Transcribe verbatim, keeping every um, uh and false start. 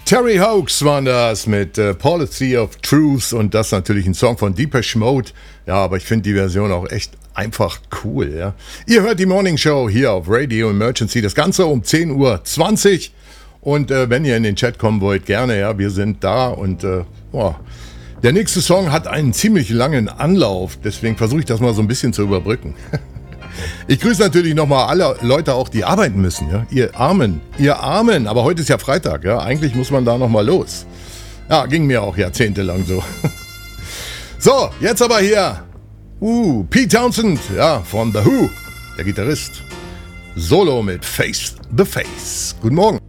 Terry Hawks waren das mit äh, Policy of Truth und das natürlich ein Song von Depeche Mode. Ja, aber ich finde die Version auch echt einfach cool. Ja. Ihr hört die Morning Show hier auf Radio Emergency. Das Ganze um zehn Uhr zwanzig. Und äh, wenn ihr in den Chat kommen wollt, gerne. Ja, wir sind da. Und äh, boah, der nächste Song hat einen ziemlich langen Anlauf. Deswegen versuche ich das mal so ein bisschen zu überbrücken. Ich grüße natürlich nochmal alle Leute auch, die arbeiten müssen, ja. Ihr Armen, ihr Armen. Aber heute ist ja Freitag, ja. Eigentlich muss man da nochmal los. Ja, ging mir auch jahrzehntelang so. So, jetzt aber hier. Uh, Pete Townsend, ja, von The Who, der Gitarrist. Solo mit Face the Face. Guten Morgen.